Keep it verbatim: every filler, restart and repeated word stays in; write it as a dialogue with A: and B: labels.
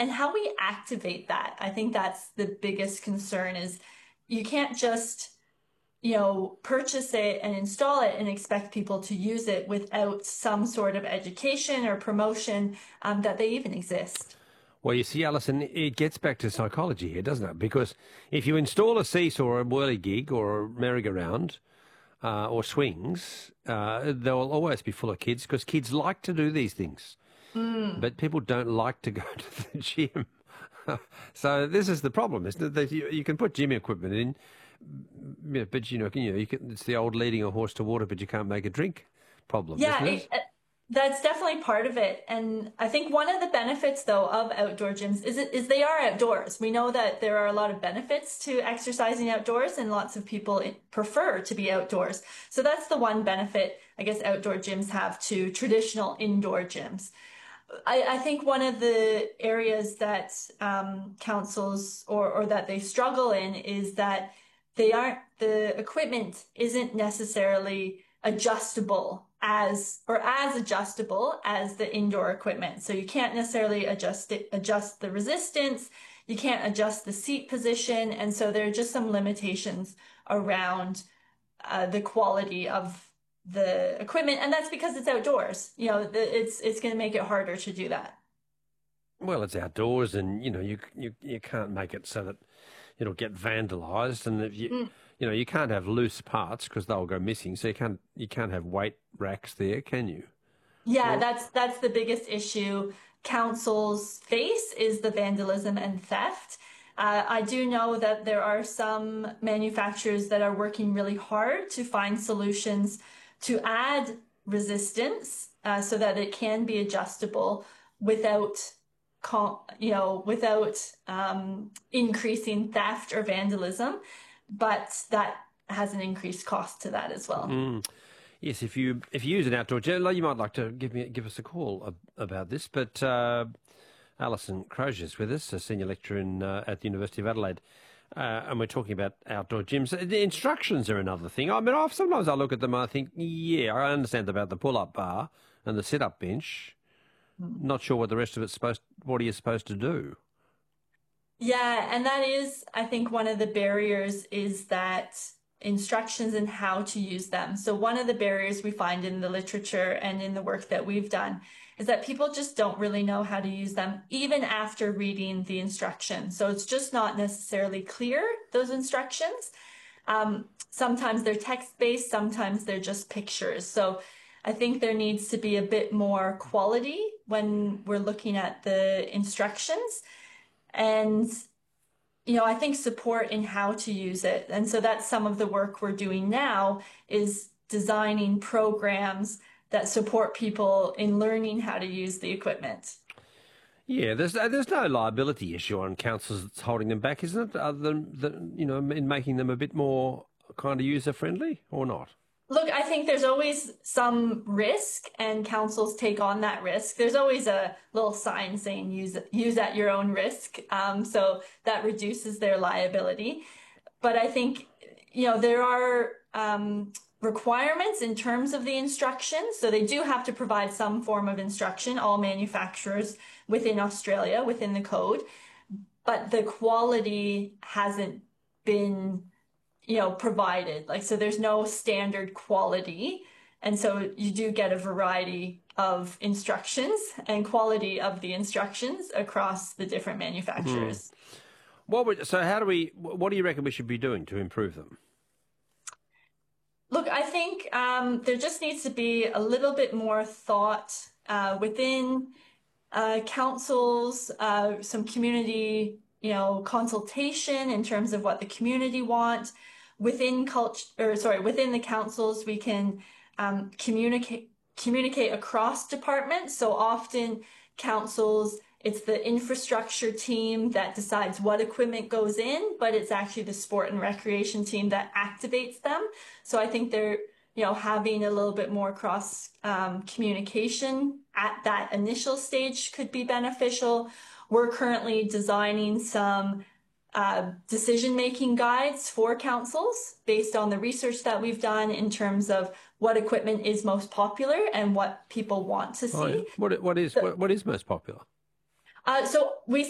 A: and how we activate that. I think that's the biggest concern is you can't just, you know, purchase it and install it and expect people to use it without some sort of education or promotion um, that they even exist.
B: Well, you see, Alison, it gets back to psychology here, doesn't it? Because if you install a seesaw or a whirligig or a merry-go-round uh, or swings, uh, they'll always be full of kids because kids like to do these things.
A: Mm.
B: But people don't like to go to the gym. So this is the problem, isn't it? That you, you can put gym equipment in, but you know, you know, you can, it's the old leading a horse to water, but you can't make a drink problem,
A: Yeah,
B: isn't it?
A: it, that's definitely part of it. And I think one of the benefits, though, of outdoor gyms is it is they are outdoors. We know that there are a lot of benefits to exercising outdoors, and lots of people prefer to be outdoors. So that's the one benefit, I guess, outdoor gyms have to traditional indoor gyms. I, I think one of the areas that um, councils or, or that they struggle in is that they aren't, the equipment isn't necessarily adjustable as, or as adjustable as the indoor equipment. So you can't necessarily adjust it, adjust the resistance. You can't adjust the seat position. And so there are just some limitations around uh, the quality of the equipment, and that's because it's outdoors. You know, the, it's it's going to make it harder to do that.
B: Well, it's outdoors, and you know, you you you can't make it so that it'll get vandalised, and if you mm. you know, you can't have loose parts because they'll go missing. So you can't you can't have weight racks there, can you?
A: Yeah, well, that's that's the biggest issue councils face is the vandalism and theft. Uh, I do know that there are some manufacturers that are working really hard to find solutions to add resistance uh, so that it can be adjustable without, you know, without um, increasing theft or vandalism. But that has an increased cost to that as well.
B: Mm. Yes, if you if you use an outdoor gym, you might like to give me give us a call about this. But uh, Alison Crozier is with us, a senior lecturer in, uh, at the University of Adelaide. Uh, and we're talking about outdoor gyms. The instructions are another thing. I mean, I've, sometimes I look at them and I think, yeah, I understand about the pull-up bar and the sit-up bench. Not sure what the rest of it's supposed, what are you supposed to do?
A: Yeah, and that is, I think, one of the barriers is that instructions and how to use them. So one of the barriers we find in the literature and in the work that we've done is that people just don't really know how to use them even after reading the instructions. So it's just not necessarily clear, those instructions. Um, sometimes they're text-based, sometimes they're just pictures. So I think there needs to be a bit more quality when we're looking at the instructions. And you know, I think support in how to use it. And so that's some of the work we're doing now is designing programs that support people in learning how to use the equipment.
B: Yeah, there's there's no liability issue on councils that's holding them back, isn't it? Other than, the, you know, in making them a bit more kind of user-friendly or not?
A: Look, I think there's always some risk, and councils take on that risk. There's always a little sign saying use use at your own risk, um, so that reduces their liability. But I think, you know, there are um, requirements in terms of the instructions. So they do have to provide some form of instruction, all manufacturers within Australia, within the code. But the quality hasn't been you know, provided. Like, so there's no standard quality. And so you do get a variety of instructions and quality of the instructions across the different manufacturers.
B: Mm. What would, so how do we, what do you reckon we should be doing to improve them?
A: Look, I think um, there just needs to be a little bit more thought uh, within uh, councils, uh, some community, you know, consultation in terms of what the community want. Within culture, or sorry, within the councils, we can um, communicate communicate across departments. So often councils, it's the infrastructure team that decides what equipment goes in, but it's actually the sport and recreation team that activates them. So I think they're, you know, having a little bit more cross um, communication at that initial stage could be beneficial. We're currently designing some Uh, decision-making guides for councils based on the research that we've done in terms of what equipment is most popular and what people want to see.
B: Oh, yeah. What what is so, what, what is most popular?
A: Uh, so we